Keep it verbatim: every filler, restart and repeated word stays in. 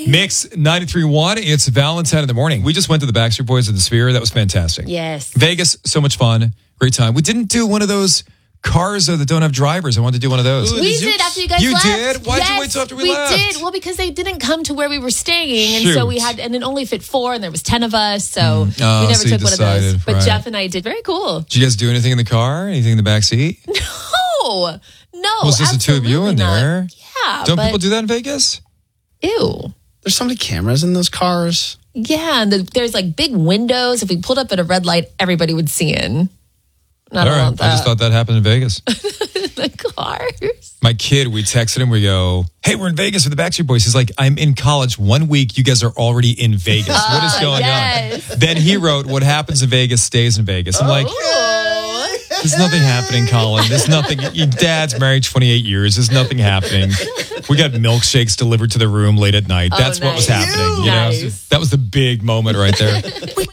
Mix ninety-three point one. It's Valentine in the morning. We just went to the Backstreet Boys at the Sphere. That was fantastic. Yes. Vegas, so much fun. Great time. We didn't do one of those cars though that don't have drivers. I wanted to do one of those. We did after you guys You left. did? Why'd yes, you wait till after we, we left? We did. Well, because they didn't come to where we were staying. And Shoot. so we had, and it only fit four and there was ten of us. So Mm. Oh, we never so you took one of those. decided, But right. Jeff and I did. Very cool. Did you guys do anything in the car? Anything in the back seat? No, no. Well, it's just the two of you in absolutely not. there. Yeah. Don't but, people do that in Vegas? Ew. There's so many cameras in those cars. Yeah. And the, there's like big windows. If we pulled up at a red light, everybody would see in. Not All right. want that. I just thought that happened in Vegas. The cars. My kid, we texted him. We go, hey, we're in Vegas with the Backstreet Boys. He's like, I'm in college one week. You guys are already in Vegas. What is going yes. on? Then he wrote, what happens in Vegas stays in Vegas. I'm like, Oh. there's nothing happening, Colin. There's nothing. Your dad's married twenty-eight years. There's nothing happening. We got milkshakes delivered to the room late at night. That's Oh, what was nice. happening. You know, Nice. that was the big moment right there.